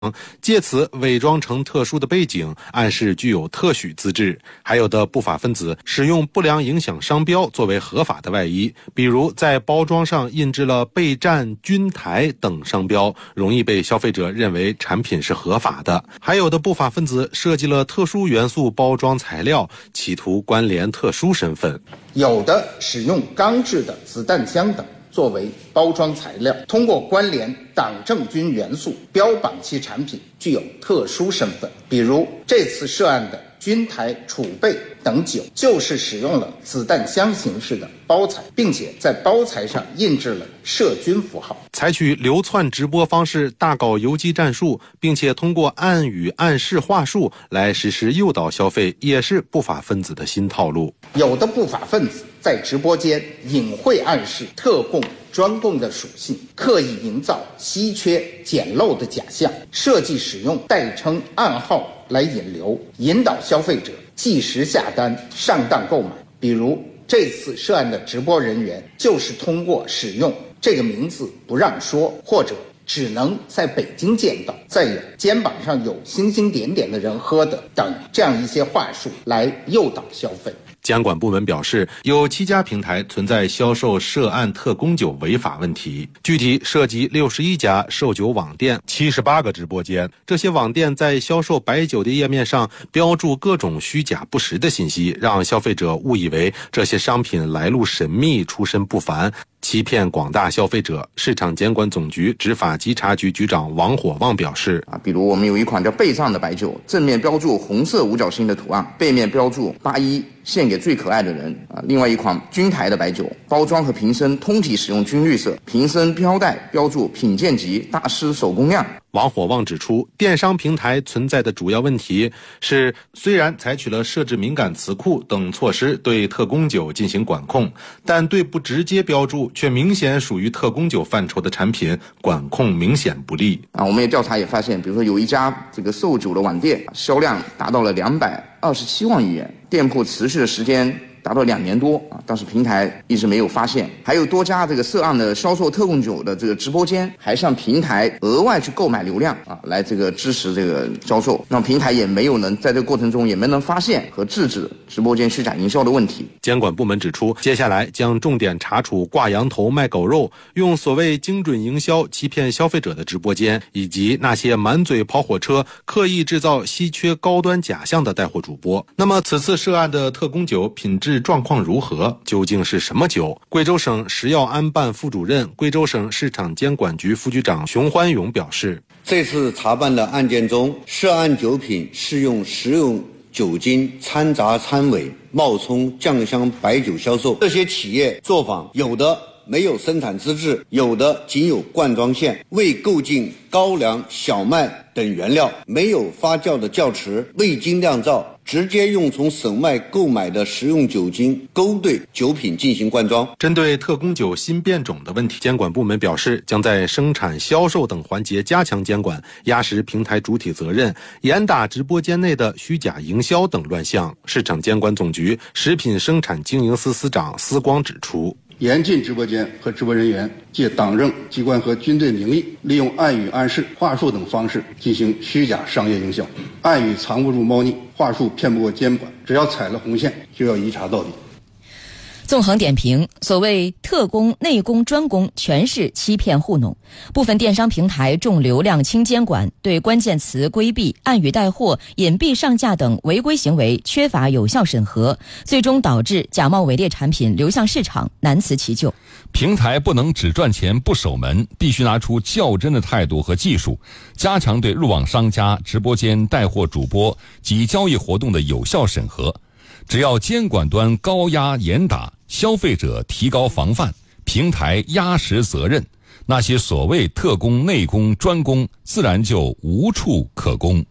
借此伪装成特殊的背景，暗示具有特许资质。还有的不法分子使用不良影响商标作为合法的外衣，比如在包装上印制了备战、军台等商标，容易被消费者认为产品是合法的。还有的不法分子设计了特殊元素包装材料，企图关联特殊身份。 有的使用钢制的子弹枪等作为包装材料，通过关联党政军元素，标榜其产品具有特殊身份。比如这次涉案的军台储备等酒，就是使用了子弹箱形式的包材，并且在包材上印制了涉军符号。 采取流窜直播方式，大搞游击战术，并且通过暗语暗示话术来实施诱导消费，也是不法分子的新套路。 有的不法分子在直播间隐晦暗示特供专供的属性，刻意营造稀缺简陋的假象，设计使用代称暗号来引流，引导消费者即时下单上当购买。比如这次涉案的直播人员就是通过使用这个名字不让说，或者只能在北京见到，再有肩膀上有星星点点的人喝的等这样一些话术来诱导消费。 监管部门表示，有7家平台存在销售涉案特供酒违法问题，具体涉及61家售酒网店、78个直播间。这些网店在销售白酒的页面上标注各种虚假不实的信息，让消费者误以为这些商品来路神秘、出身不凡，欺骗广大消费者。市场监管总局执法稽查局局长王火旺表示， 比如我们有一款叫贝藏的白酒，正面标注红色五角星的图案，背面标注81献给最可爱的人。另外一款军台的白酒，包装和瓶身通体使用军绿色，瓶身标带标注品鉴级大师手工酿。 王火旺指出，电商平台存在的主要问题是，虽然采取了设置敏感词库等措施对特供酒进行管控，但对不直接标注却明显属于特供酒范畴的产品，管控明显不力。 我们也调查也发现，比如说有一家这个售酒的网店，销量达到了227万余元，店铺持续的时间达到2年多但是平台一直没有发现。还有多家这个涉案的销售特供酒的这个直播间，还向平台额外去购买流量来这个支持这个销售，让平台也没有能在这个过程中也没能发现和制止直播间虚假营销的问题。 监管部门指出，接下来将重点查处挂羊头卖狗肉，用所谓精准营销欺骗消费者的直播间，以及那些满嘴跑火车、刻意制造稀缺高端假象的带货主播。那么此次涉案的特供酒品质状况如何？究竟是什么酒？贵州省食药安办副主任、贵州省市场监管局副局长熊欢勇表示， 这次查办的案件中，涉案酒品是用食用酒精掺杂掺伪，冒充酱香白酒销售。这些企业作坊有的没有生产资质，有的仅有灌装线，未购进高粱、小麦等原料，没有发酵的窖池，未经酿造，直接用从省外购买的食用酒精勾兑酒品进行灌装。 针对特供酒新变种的问题，监管部门表示，将在生产、销售等环节加强监管，压实平台主体责任，严打直播间内的虚假营销等乱象。市场监管总局食品生产经营司司长司光指出， 严禁直播间和直播人员借党政机关和军队名义，利用暗语暗示、话术等方式进行虚假商业营销。暗语藏不住猫腻，话术骗不过监管，只要踩了红线，就要一查到底。 纵横点评，所谓特供、内供、专供全是欺骗糊弄。部分电商平台重流量轻监管，对关键词规避、暗语带货、隐蔽上架等违规行为缺乏有效审核，最终导致假冒伪劣产品流向市场，难辞其咎。 平台不能只赚钱不守门，必须拿出较真的态度和技术，加强对入网商家、直播间带货主播及交易活动的有效审核。只要监管端高压严打，消费者提高防范，平台压实责任，那些所谓特供、内供、专供自然就无处可供。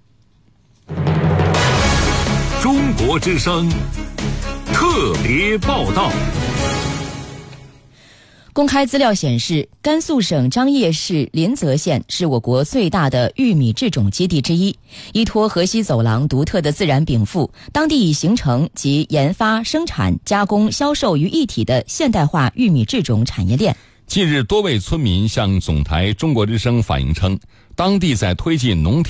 中国之声特别报道。 公开资料显示，甘肃省张掖市临泽县是我国最大的玉米制种基地之一。依托河西走廊独特的自然禀赋，当地已形成集研发、生产、加工、销售于一体的现代化玉米制种产业链。 近日，多位村民向总台中国之声反映称， 当地在推进农